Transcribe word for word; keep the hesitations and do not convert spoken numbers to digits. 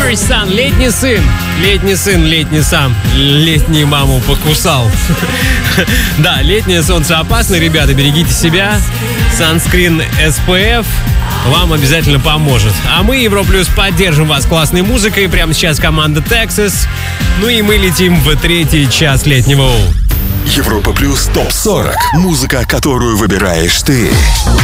Summer Sun, летний сын. Летний сын, летний сам. Летний маму покусал. Да, летнее солнце опасно, ребята, берегите себя. Санскрин эс пэ эф вам обязательно поможет. А мы, Европлюс, поддержим вас классной музыкой. Прямо сейчас команда Texas. Ну и мы летим в третий час летнего. Европа Плюс топ сорок. Музыка, которую выбираешь ты.